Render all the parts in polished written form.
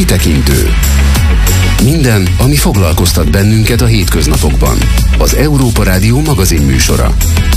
Kitekintő. Minden, ami foglalkoztat bennünket a hétköznapokban. Az Európa Rádió magazin műsora.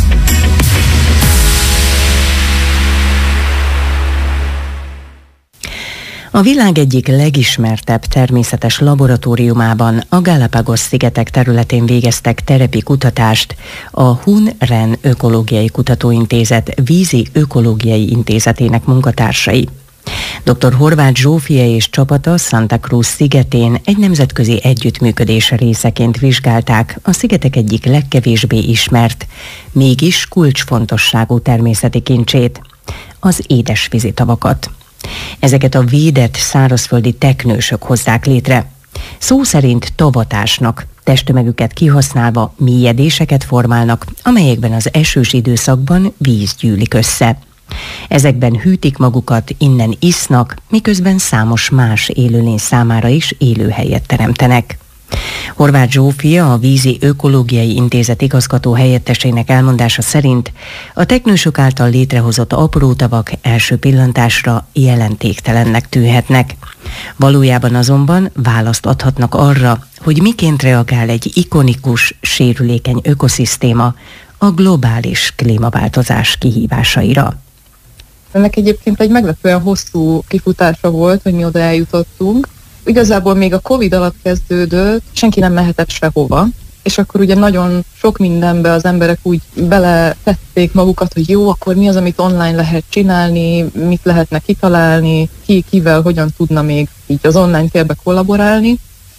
A világ egyik legismertebb természetes laboratóriumában, a Galápagos-szigetek területén végeztek terepi kutatást a Hun-Ren Ökológiai Kutatóintézet Vízi Ökológiai Intézetének munkatársai. Dr. Horváth Zsófia és csapata Santa Cruz szigetén egy nemzetközi együttműködés részeként vizsgálták a szigetek egyik legkevésbé ismert, mégis kulcsfontosságú természeti kincsét, az édesvízi tavakat. Ezeket a védett szárazföldi teknősök hozzák létre. Szó szerint tavatásnak, testtömegüket kihasználva mélyedéseket formálnak, amelyekben az esős időszakban víz gyűlik össze. Ezekben hűtik magukat, innen isznak, miközben számos más élőlény számára is élőhelyet teremtenek. Horváth Zsófia, a Vízi Ökológiai Intézet igazgató helyettesének elmondása szerint a teknősök által létrehozott apró tavak első pillantásra jelentéktelennek tűnhetnek. Valójában azonban választ adhatnak arra, hogy miként reagál egy ikonikus, sérülékeny ökoszisztéma a globális klímaváltozás kihívásaira. Ennek egyébként egy meglepően hosszú kifutása volt, hogy mi oda eljutottunk. Igazából még a Covid alatt kezdődött, senki nem mehetett sehova, és akkor ugye nagyon sok mindenbe az emberek úgy beletették magukat, hogy jó, akkor mi az, amit online lehet csinálni, mit lehetne kitalálni, kivel hogyan tudna még így az online térbe kollaborálni,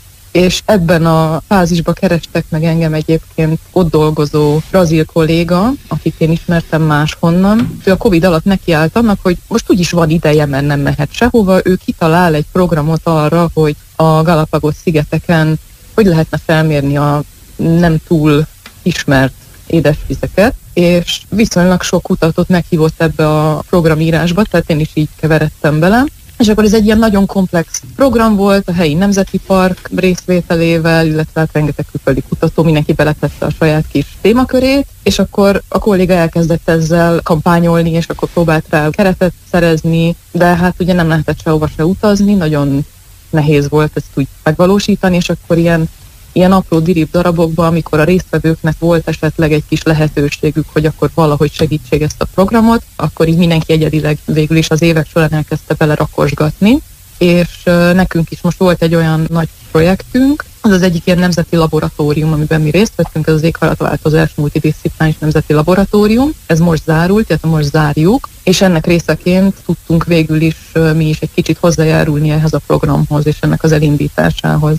és ebben a fázisban kerestek meg engem egyébként ott dolgozó brazil kolléga, akit én ismertem máshonnan. Ő a Covid alatt nekiállt annak, hogy most úgyis van ideje, mert nem mehet sehova, ő kitalál egy programot arra, hogy a Galápagos-szigeteken hogy lehetne felmérni a nem túl ismert édesvizeket, és viszonylag sok kutatót meghívott ebbe a programírásba, tehát én is így keveredtem bele. És akkor ez egy ilyen nagyon komplex program volt, a helyi nemzeti park részvételével, illetve hát rengeteg külföldi kutató, mindenki beletette a saját kis témakörét, és akkor a kolléga elkezdett ezzel kampányolni, és akkor próbált rá keretet szerezni, de hát ugye nem lehetett sehova se utazni, nagyon nehéz volt ezt úgy megvalósítani, és akkor ilyen apró dirib darabokban, amikor a résztvevőknek volt esetleg egy kis lehetőségük, hogy akkor valahogy segítsék ezt a programot, akkor így mindenki egyedileg végül is az évek során elkezdte belerakosgatni, és nekünk is most volt egy olyan nagy projektünk, az egyik ilyen nemzeti laboratórium, amiben mi részt vettünk, ez az éghajlatváltozás multidisziplináris nemzeti laboratórium, ez most zárult, tehát most zárjuk, és ennek részeként tudtunk végül is mi is egy kicsit hozzájárulni ehhez a programhoz és ennek az elindításához.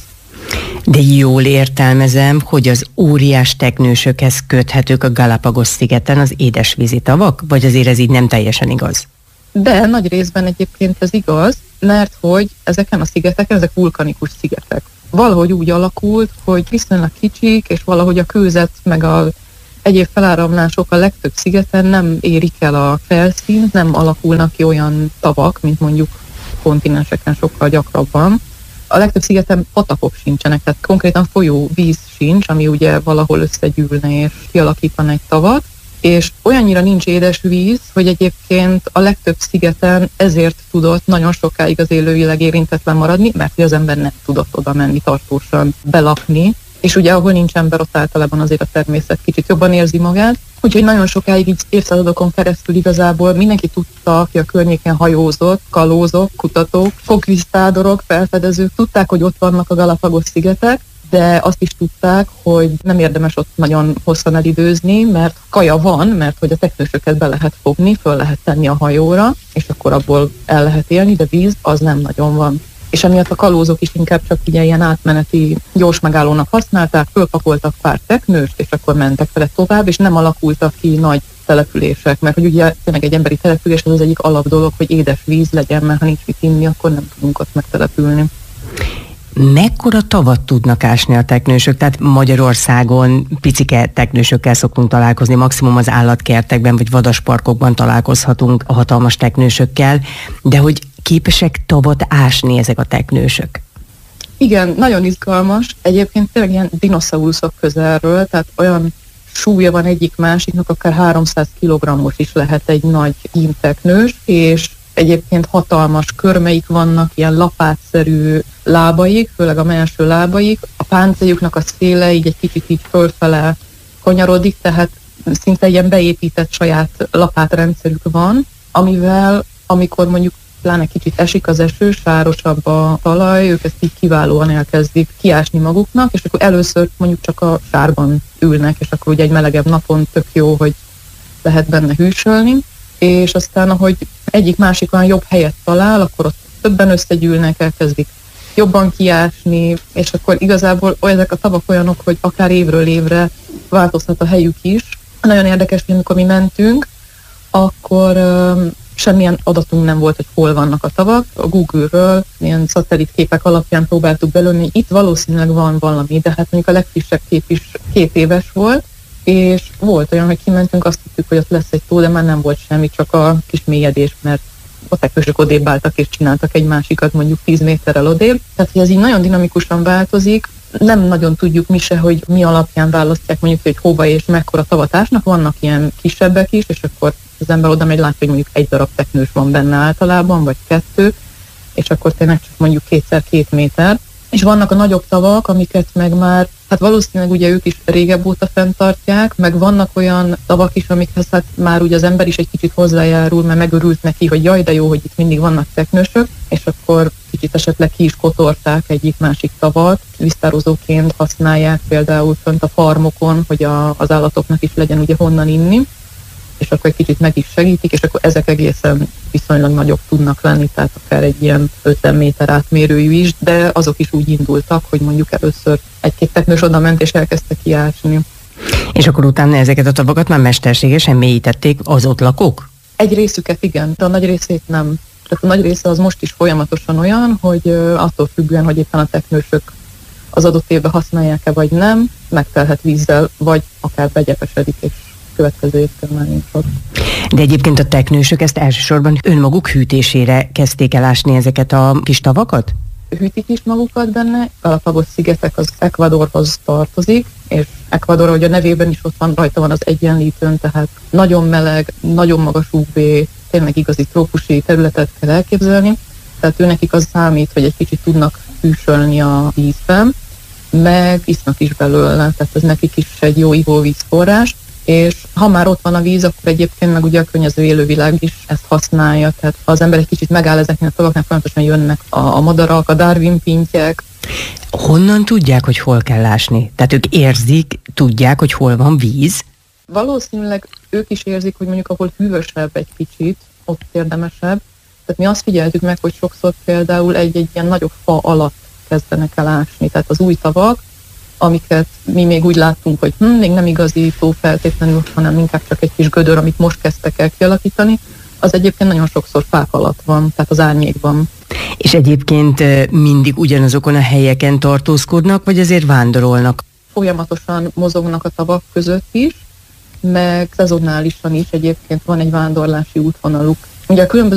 De jól értelmezem, hogy az óriás teknősökhez köthetők a Galápagos-szigeten az édesvízi tavak, vagy azért ez így nem teljesen igaz? De nagy részben egyébként ez igaz, mert hogy ezeken a szigeteken, ezek vulkanikus szigetek. Valahogy úgy alakult, hogy viszonylag kicsik, és valahogy a kőzet meg a egyéb feláramlások a legtöbb szigeten nem érik el a felszínt, nem alakulnak ki olyan tavak, mint mondjuk kontinenseken sokkal gyakrabban. A legtöbb szigeten patakok sincsenek, tehát konkrétan folyóvíz sincs, ami ugye valahol összegyűlne és kialakítana egy tavat, és olyannyira nincs édesvíz, hogy egyébként a legtöbb szigeten ezért tudott nagyon sokáig az élővilág érintetlen maradni, mert az ember nem tudott oda menni tartósan belakni, és ugye ahol nincs ember, ott általában azért a természet kicsit jobban érzi magát. Úgyhogy nagyon sokáig így évszázadokon keresztül igazából mindenki tudta, aki a környéken hajózott, kalózok, kutatók, foghíztádorok, felfedezők, tudták, hogy ott vannak a Galápagos-szigetek, de azt is tudták, hogy nem érdemes ott nagyon hosszan elidőzni, mert kaja van, mert hogy a teknősöket be lehet fogni, föl lehet tenni a hajóra, és akkor abból el lehet élni, de víz az nem nagyon van. És emiatt a kalózok is inkább csak ugye ilyen átmeneti gyors megállónak használták, fölpakoltak pár teknőst, és akkor mentek vele tovább, és nem alakultak ki nagy települések, mert hogy ugye tényleg egy emberi település az egyik alapdolog, hogy édes víz legyen, mert ha nincs mit inni, akkor nem tudunk ott megtelepülni. Mekkora tavat tudnak ásni a teknősök? Tehát Magyarországon picike teknősökkel szoktunk találkozni, maximum az állatkertekben vagy vadasparkokban találkozhatunk a hatalmas teknősökkel, de hogy képesek tavat ásni ezek a teknősök? Igen, nagyon izgalmas. Egyébként tényleg ilyen dinoszauruszok közelről, tehát olyan súlya van egyik másiknak, akár 300 kg-os is lehet egy nagy teknős, és egyébként hatalmas körmeik vannak, ilyen lapátszerű lábaik, főleg a mellső lábaik. A páncéljuknak a széle így egy kicsit így fölfele kanyarodik, tehát szinte ilyen beépített saját lapátrendszerük van, amivel amikor mondjuk pláne kicsit esik az eső, sárosabb a talaj, ők ezt így kiválóan elkezdik kiásni maguknak, és akkor először mondjuk csak a sárban ülnek, és akkor ugye egy melegebb napon tök jó, hogy lehet benne hűsölni, és aztán ahogy egyik-másik olyan jobb helyet talál, akkor ott többen összegyűlnek, elkezdik jobban kiásni, és akkor igazából ezek a tavak olyanok, hogy akár évről évre változhat a helyük is. Nagyon érdekes, hogy amikor mi mentünk, akkor semmilyen adatunk nem volt, hogy hol vannak a tavak. A Google-ről ilyen szatellitképek alapján próbáltuk belőni, itt valószínűleg van valami, de hát mondjuk a legfrissebb kép is 2 éves volt, és volt olyan, hogy kimentünk, azt hittük, hogy ott lesz egy tó, de már nem volt semmi, csak a kis mélyedés, mert a teknősök odébb álltak és csináltak egy másikat mondjuk 10 méterrel odébb. Tehát, hogy ez így nagyon dinamikusan változik, nem nagyon tudjuk mi se, hogy mi alapján választják mondjuk, hogy hova és mekkora tavat ásnak, vannak ilyen kisebbek is, és akkor az ember oda megy, látja, hogy mondjuk 1 darab teknős van benne általában, vagy 2, és akkor tényleg csak mondjuk 2x2 méter. És vannak a nagyobb tavak, amiket meg már, hát valószínűleg ugye ők is régebb óta fenntartják, meg vannak olyan tavak is, amikhez hát már ugye az ember is egy kicsit hozzájárul, mert megörült neki, hogy jaj, de jó, hogy itt mindig vannak teknősök, és akkor kicsit esetleg ki is kotorták egyik-másik tavat, víztározóként használják például fönt a farmokon, hogy az állatoknak is legyen ugye honnan inni, és akkor egy kicsit meg is segítik, és akkor ezek egészen viszonylag nagyobb tudnak lenni, tehát akár egy ilyen 50 méter átmérőjű is, de azok is úgy indultak, hogy mondjuk először 1-2 teknős oda ment és elkezdte kiásni. És akkor utána ezeket a tavakat már mesterségesen mélyítették az ott lakók? Egy részüket igen, de a nagy részét nem. Tehát a nagy része az most is folyamatosan olyan, hogy attól függően, hogy éppen a teknősök az adott évben használják-e vagy nem, megtelhet vízzel, vagy akár begyepesedik, és következő évben már nincs ott. De egyébként a teknősök ezt elsősorban önmaguk hűtésére kezdték el ásni ezeket a kis tavakat? Hűtik is magukat benne, Galápagos-szigetek az Ecuadorhoz tartozik, és Ecuador, hogy a nevében is ott van, rajta van az egyenlítőn, tehát nagyon meleg, nagyon magas UV, tényleg igazi trópusi területet kell elképzelni, tehát őnekik az számít, hogy egy kicsit tudnak hűsölni a vízben, meg isznak is belőle, tehát ez nekik is egy jó ivóvízforrás, és ha már ott van a víz, akkor egyébként meg ugye a környező élővilág is ezt használja, tehát ha az ember egy kicsit megáll ezeknél a tavaknál, folyamatosan jönnek a madarak, a Darwin-pintyek. Honnan tudják, hogy hol kell ásni? Tehát ők érzik, tudják, hogy hol van víz? Valószínűleg ők is érzik, hogy mondjuk ahol hűvösebb egy kicsit, ott érdemesebb. Tehát mi azt figyeltük meg, hogy sokszor például egy ilyen nagyobb fa alatt kezdenek el ásni, tehát az új tavak, amiket mi még úgy láttunk, hogy még nem igazi tó feltétlenül, hanem inkább csak egy kis gödör, amit most kezdtek el kialakítani, az egyébként nagyon sokszor fák alatt van, tehát az árnyékban. És egyébként mindig ugyanazokon a helyeken tartózkodnak, vagy azért vándorolnak? Folyamatosan mozognak a tavak között is, meg szezonálisan is egyébként van egy vándorlási útvonaluk. Ugye a különböző